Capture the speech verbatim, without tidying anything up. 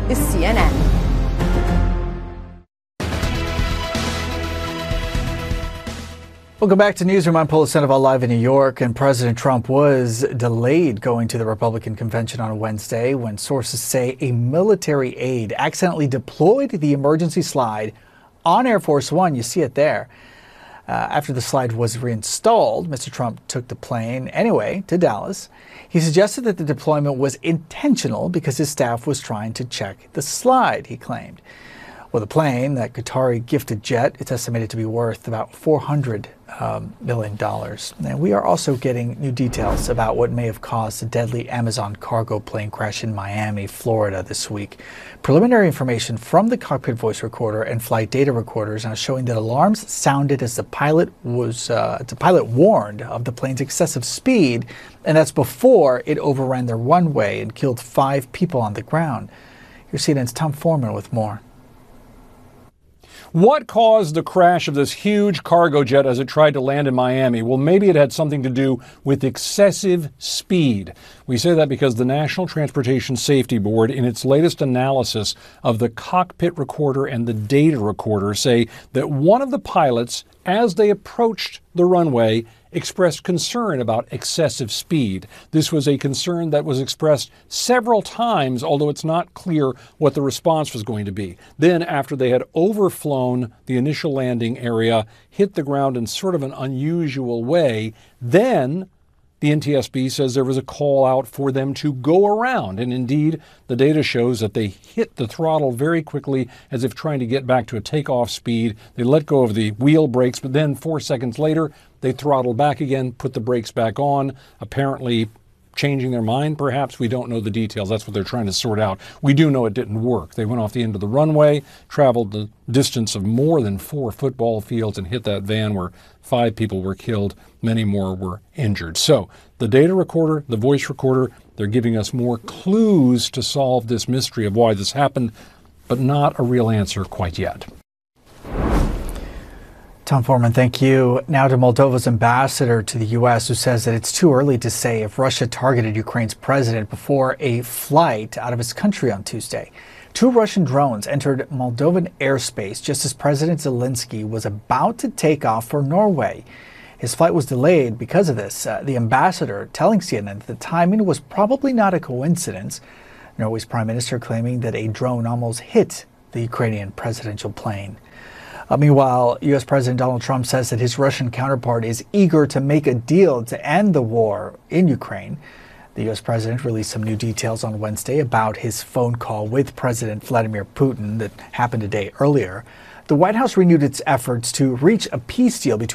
is C N N. Welcome back to Newsroom. I'm Paula Sandoval live in New York, and President Trump was delayed going to the Republican convention on Wednesday when sources say a military aide accidentally deployed the emergency slide on Air Force One. You see it there. Uh, after the slide was reinstalled, Mister Trump took the plane anyway to Dallas. He suggested that the deployment was intentional because his staff was trying to check the slide, he claimed. Well, the plane, that Qatari gifted jet, it's estimated to be worth about four hundred um, million dollars. And we are also getting new details about what may have caused the deadly Amazon cargo plane crash in Miami, Florida this week. Preliminary information from the cockpit voice recorder and flight data recorders are showing that alarms sounded as the pilot was, uh, the pilot warned of the plane's excessive speed, and that's before it overran the runway and killed five people on the ground. Here's C N N's Tom Foreman with more. What caused the crash of this huge cargo jet as it tried to land in Miami? Well, maybe it had something to do with excessive speed. We say that because the National Transportation Safety Board, in its latest analysis of the cockpit recorder and the data recorder, say that one of the pilots, as they approached the runway, expressed concern about excessive speed. This was a concern that was expressed several times, although it's not clear what the response was going to be. Then, after they had overflown the initial landing area, hit the ground in sort of an unusual way, then the N T S B says there was a call out for them to go around. And indeed, the data shows that they hit the throttle very quickly as if trying to get back to a takeoff speed. They let go of the wheel brakes, but then four seconds later, they throttled back again, put the brakes back on, apparently changing their mind, perhaps. We don't know the details. That's what they're trying to sort out. We do know it didn't work. They went off the end of the runway, traveled the distance of more than four football fields, and hit that van where five people were killed. Many more were injured. So the data recorder, the voice recorder, they're giving us more clues to solve this mystery of why this happened, but not a real answer quite yet. Tom Foreman, thank you. Now to Moldova's ambassador to the U S, who says that it's too early to say if Russia targeted Ukraine's president before a flight out of his country on Tuesday. Two Russian drones entered Moldovan airspace just as President Zelensky was about to take off for Norway. His flight was delayed because of this. Uh, the ambassador telling C N N that the timing was probably not a coincidence. Norway's prime minister claiming that a drone almost hit the Ukrainian presidential plane. Uh, meanwhile, U S President Donald Trump says that his Russian counterpart is eager to make a deal to end the war in Ukraine. The U S president released some new details on Wednesday about his phone call with President Vladimir Putin that happened a day earlier. The White House renewed its efforts to reach a peace deal between